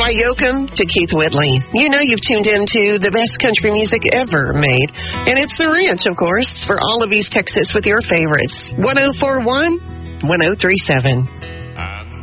Hi, Yoakum to Keith Whitley. You know you've tuned into the best country music ever made. And it's The Ranch, of course, for all of East Texas with your favorites. 1041, 1037.